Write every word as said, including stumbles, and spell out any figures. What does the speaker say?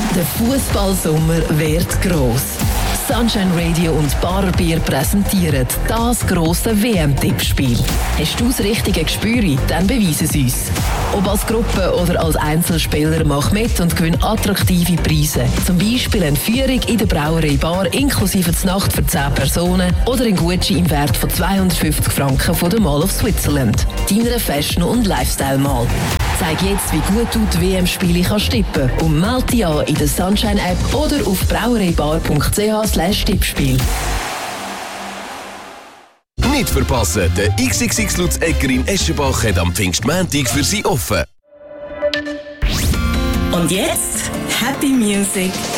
Der Fußballsommer wird gross. Sunshine Radio und Barer Bier präsentieren das grosse W M-Tippspiel. Hast du das richtige Gespür? Dann beweise es uns. Ob als Gruppe oder als Einzelspieler, mach mit und gewinn attraktive Preise. Zum Beispiel eine Führung in der Brauerei Bar inklusive die Nacht für zehn Personen oder ein Gutschein im Wert von zweihundertfünfzig Franken von der Mall of Switzerland. Deiner Fashion- und Lifestyle-Mall. Zeig jetzt, wie gut du die W M-Spiele kannst tippen und melde dich an in der Sunshine-App oder auf brauereibar punkt c h slash tippspiel. Nicht verpassen, der X X X Lutz Egger in Eschenbach hat am Pfingstmontag für Sie offen. Und jetzt Happy Music